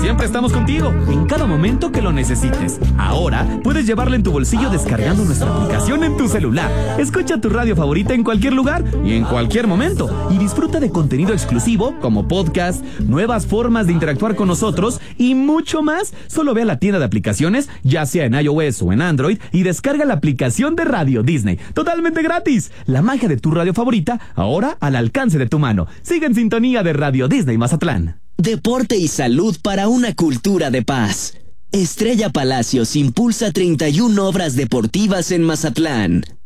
siempre estamos contigo, en cada momento que lo necesites. Ahora puedes llevarla en tu bolsillo descargando nuestra aplicación en tu celular. Escucha tu radio favorita en cualquier lugar y en cualquier momento. Y disfruta de contenido exclusivo como podcast, nuevas formas de interactuar con nosotros y mucho más. Solo ve a la tienda de aplicaciones, ya sea en iOS o en Android, y descarga la aplicación de Radio Disney. Totalmente gratis. La magia de tu radio favorita, ahora al alcance de tu mano. Sigue en sintonía de Radio Disney Mazatlán. Deporte y salud para una cultura de paz. Estrella Palacios impulsa 31 obras deportivas en Mazatlán.